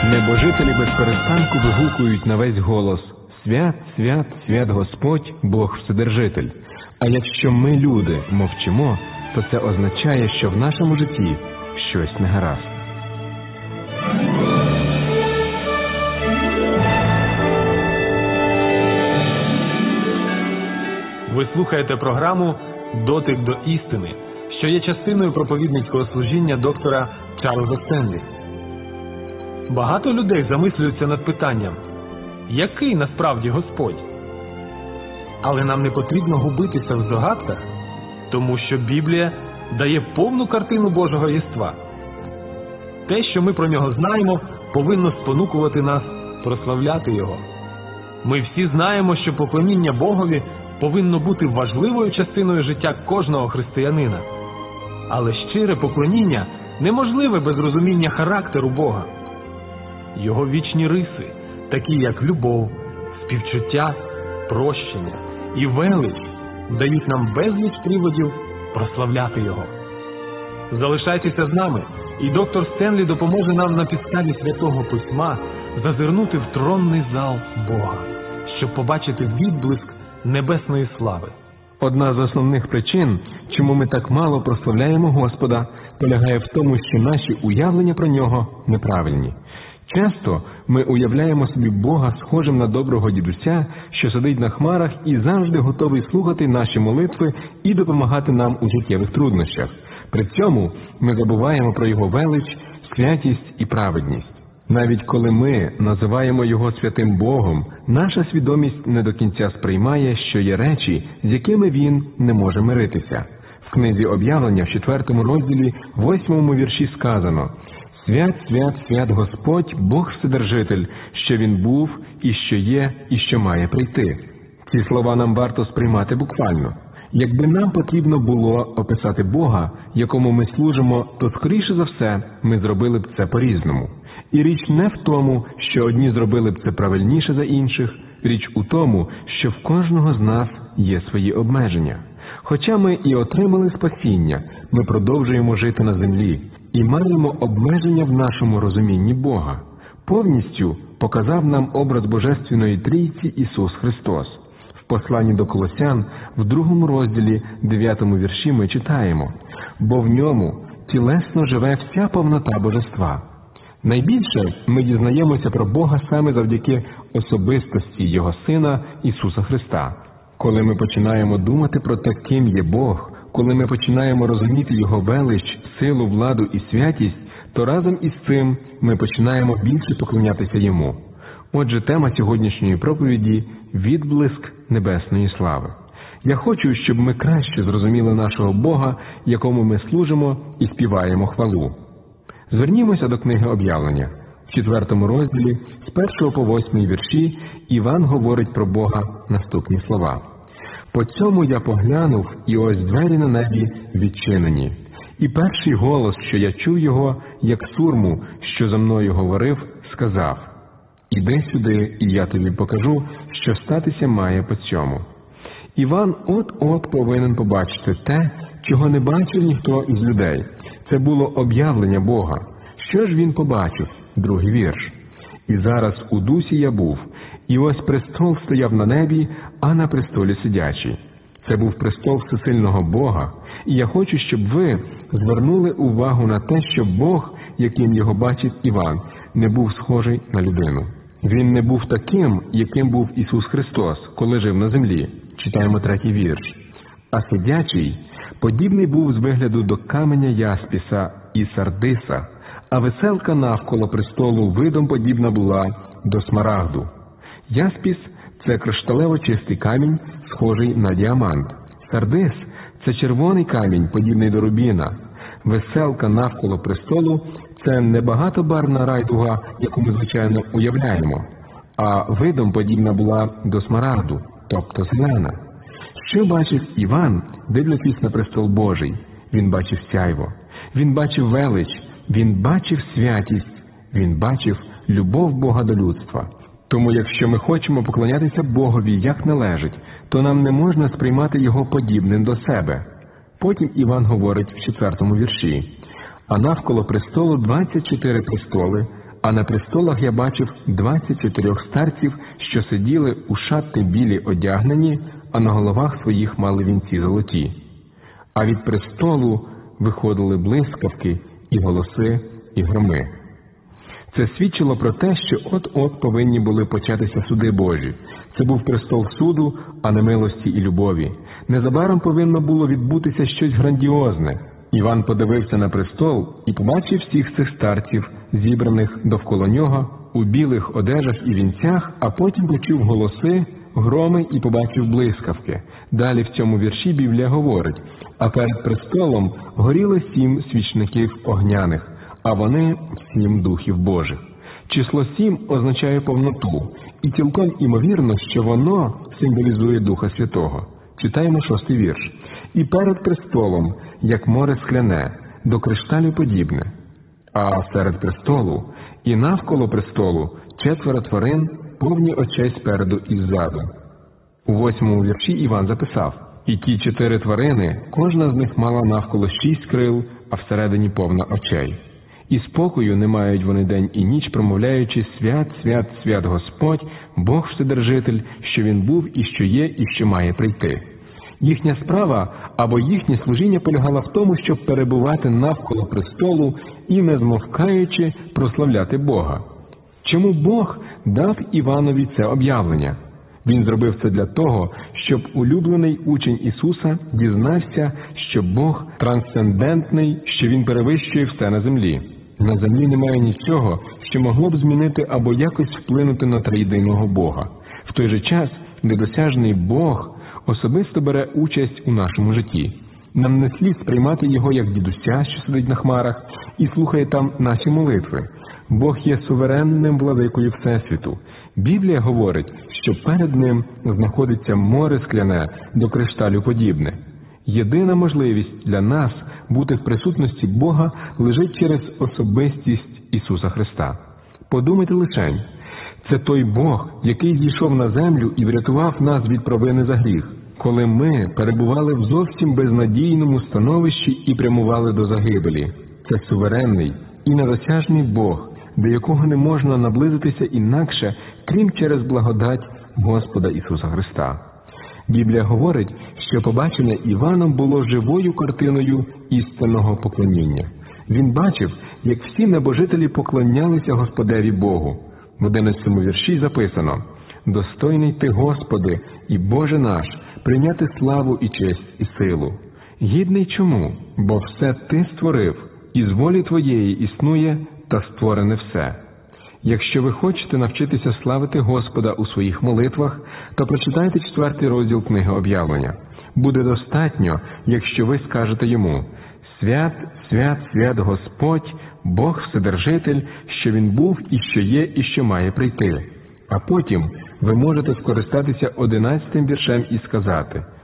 Небожителі безперестанку вигукують на весь голос: «Свят, свят, свят Господь, Бог Вседержитель». А якщо ми, люди, мовчимо, то це означає, що в нашому житті щось не гаразд. Ви слухаєте програму «Дотик до істини», що є частиною проповідницького служіння доктора Чарльза Стенлі. Багато людей замислюються над питанням: який насправді Господь? Але нам не потрібно губитися в здогадках, тому що Біблія дає повну картину Божого єства. Те, що ми про нього знаємо, повинно спонукувати нас прославляти його. Ми всі знаємо, що поклоніння Богові повинно бути важливою частиною життя кожного християнина. Але щире поклоніння неможливе без розуміння характеру Бога. Його вічні риси, такі як любов, співчуття, прощення і велич, дають нам безліч приводів прославляти його. Залишайтеся з нами, і доктор Стенлі допоможе нам на підставі Святого Письма зазирнути в тронний зал Бога, щоб побачити відблиск небесної слави. Одна з основних причин, чому ми так мало прославляємо Господа, полягає в тому, що наші уявлення про нього неправильні. Часто ми уявляємо собі Бога схожим на доброго дідуся, що сидить на хмарах і завжди готовий слухати наші молитви і допомагати нам у життєвих труднощах. При цьому ми забуваємо про його велич, святість і праведність. Навіть коли ми називаємо його святим Богом, наша свідомість не до кінця сприймає, що є речі, з якими він не може миритися. В книзі Об'явлення в 4 розділі, 8 вірші сказано: «Свят, свят, свят Господь, Бог Вседержитель, що Він був, і що є, і що має прийти». Ці слова нам варто сприймати буквально. Якби нам потрібно було описати Бога, якому ми служимо, то, скоріше за все, ми зробили б це по-різному. І річ не в тому, що одні зробили б це правильніше за інших, річ у тому, що в кожного з нас є свої обмеження. Хоча ми і отримали спасіння, ми продовжуємо жити на землі і маємо обмеження в нашому розумінні Бога. Повністю показав нам образ Божественної Трійці Ісус Христос. В посланні до Колосян, в 2 розділі, 9 вірші ми читаємо: «Бо в ньому тілесно живе вся повнота Божества». Найбільше ми дізнаємося про Бога саме завдяки особистості Його Сина Ісуса Христа. Коли ми починаємо думати про те, ким є Бог, коли ми починаємо розуміти Його велич, силу, владу і святість, то разом із цим ми починаємо більше поклонятися Йому. Отже, тема сьогоднішньої проповіді – відблиск небесної слави. Я хочу, щоб ми краще зрозуміли нашого Бога, якому ми служимо і співаємо хвалу. Звернімося до книги Об'явлення. В 4 розділі, з 1 по 8 вірші, Іван говорить про Бога наступні слова. «По цьому я поглянув, і ось двері на небі відчинені. І перший голос, що я чув його, як сурму, що за мною говорив, сказав: іди сюди, і я тобі покажу, що статися має по цьому». Іван от-от повинен побачити те, чого не бачив ніхто із людей. Це було об'явлення Бога. Що ж він побачив? 2 вірш. «І зараз у дусі я був, і ось престол стояв на небі, а на престолі сидячий». Це був престол всесильного Бога. І я хочу, щоб ви звернули увагу на те, що Бог, яким його бачить Іван, не був схожий на людину. Він не був таким, яким був Ісус Христос, коли жив на землі. Читаємо 3 вірш. «А сидячий подібний був з вигляду до каменя яспіса і сардиса, а веселка навколо престолу видом подібна була до смарагду». Яспіс – це кришталево чистий камінь, схожий на діамант. Сардис – це червоний камінь, подібний до рубіна. Веселка навколо престолу – це не багатобарвна райдуга, яку ми, звичайно, уявляємо, а видом подібна була до смарагду, тобто зелена. Що бачив Іван, дивлячись на престол Божий? Він бачив сяйво, він бачив велич, він бачив святість, він бачив любов Бога до людства. Тому якщо ми хочемо поклонятися Богові як належить, то нам не можна сприймати Його подібним до себе. Потім Іван говорить в 4 вірші: «А навколо престолу 24 престоли, А на престолах я бачив 24 старців, що сиділи у шати білі одягнені, а на головах своїх мали вінці золоті. А від престолу виходили блискавки, і голоси, і громи. Це свідчило про те, що от-от повинні були початися суди Божі. Це був престол суду, а не милості і любові. Незабаром повинно було відбутися щось грандіозне. Іван подивився на престол і побачив всіх цих старців, зібраних довкола нього, у білих одежах і вінцях, а потім почув голоси, громи і побачив блискавки. Далі в цьому вірші Біблія говорить: «А перед престолом горіли 7 свічників огняних, а вони 7 духів Божих». Число 7 означає повноту, і цілком імовірно, що воно символізує Духа Святого. Читаємо 6-й вірш. «І перед престолом, як море скляне, до кришталю подібне, а серед престолу і навколо престолу 4 тварин, повні очей спереду і ззаду». У 8-му вірші Іван записав: «І ті 4 тварини, кожна з них мала навколо 6 крил, а всередині повна очей. І спокою не мають вони день і ніч, промовляючи: свят, свят, свят Господь, Бог Вседержитель, що Він був і що є, і що має прийти». Їхня справа або їхнє служіння полягало в тому, щоб перебувати навколо престолу і, не змовкаючи, прославляти Бога. Чому Бог дав Іванові це об'явлення? Він зробив це для того, щоб улюблений учень Ісуса дізнався, що Бог трансцендентний, що Він перевищує все на землі. На землі немає нічого, що могло б змінити або якось вплинути на триєдиного Бога. В той же час недосяжний Бог особисто бере участь у нашому житті. Нам не слід сприймати Його як дідуся, що сидить на хмарах, і слухає там наші молитви. Бог є суверенним владикою Всесвіту. Біблія говорить, що перед Ним знаходиться море скляне, до кришталю подібне. Єдина можливість для нас бути в присутності Бога лежить через особистість Ісуса Христа. Подумайте лишень. Це той Бог, який зійшов на землю і врятував нас від провини за гріх, коли ми перебували в зовсім безнадійному становищі і прямували до загибелі. Це суверенний і недосяжний Бог, до якого не можна наблизитися інакше, крім через благодать Господа Ісуса Христа. Біблія говорить, що побачене Іваном було живою картиною істинного поклоніння. Він бачив, як всі небожителі поклонялися Господеві Богу. В 11-му вірші записано: «Достойний ти, Господи, і Боже наш, прийняти славу і честь і силу. Гідний чому? Бо все ти створив, і з волі твоєї існує та створене все». Якщо ви хочете навчитися славити Господа у своїх молитвах, то прочитайте 4-й розділ книги Об'явлення. Буде достатньо, якщо ви скажете йому: «Свят, свят, свят Господь, Бог Вседержитель, що Він був і що є, і що має прийти». А потім ви можете скористатися 11-м віршем і сказати: